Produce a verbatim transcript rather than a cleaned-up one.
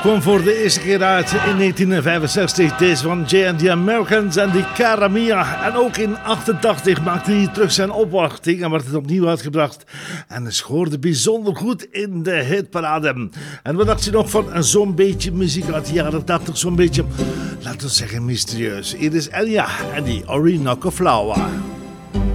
Kwam voor de eerste keer uit in negentien vijfenzestig. Deze van Jay and the Americans en die Cara Mia. En ook in achtentachtig maakte hij terug zijn opwachting en werd het opnieuw uitgebracht. En scoorde bijzonder goed in de hitparade. En wat dacht je nog van zo'n beetje muziek uit de jaren tachtig? Zo'n beetje, laten we zeggen, mysterieus. Hier is Elia en die Orinoco Flower.